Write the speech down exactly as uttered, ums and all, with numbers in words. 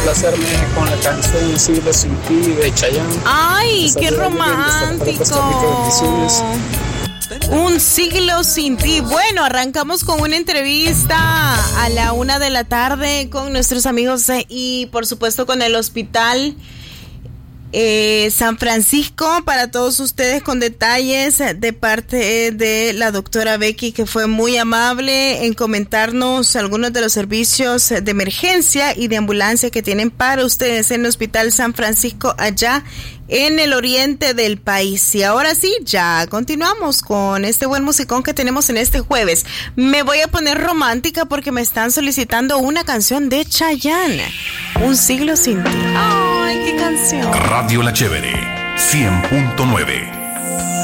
complacerme con la canción Un siglo sin ti de Chayanne. ¡Ay, qué romántico! Un siglo sin ti. Bueno, arrancamos con una entrevista a la una de la tarde con nuestros amigos eh, y por supuesto con el hospital eh, San Francisco para todos ustedes, con detalles de parte de la doctora Becky, que fue muy amable en comentarnos algunos de los servicios de emergencia y de ambulancia que tienen para ustedes en el hospital San Francisco allá en el oriente del país. Y ahora sí, ya continuamos con este buen musicón que tenemos en este jueves. Me voy a poner romántica porque me están solicitando una canción de Chayanne, Un siglo sin ti. ¡Ay, qué canción! Radio La Chévere, cien punto nueve.